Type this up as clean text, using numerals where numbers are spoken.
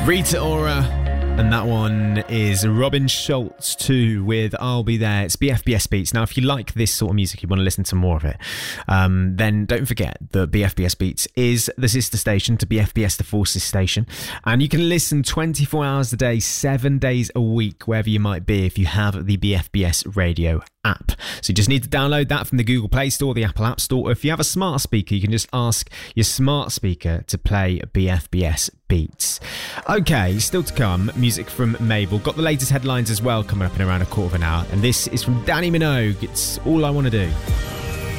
Rita Ora, and that one is Robin Schulz too with I'll Be There. It's BFBS Beats. Now, if you like this sort of music, you want to listen to more of it, then don't forget that BFBS Beats is the sister station to BFBS The Forces station, and you can listen 24 hours a day, 7 days a week, wherever you might be, if you have the BFBS radio app. So you just need to download that from the Google Play Store, the Apple App Store, or if you have a smart speaker, you can just ask your smart speaker to play BFBS Beats. Okay, still to come, music from Mabel. Got the latest headlines as well coming up in around a quarter of an hour, and this is from Danny Minogue. It's All I Want to Do.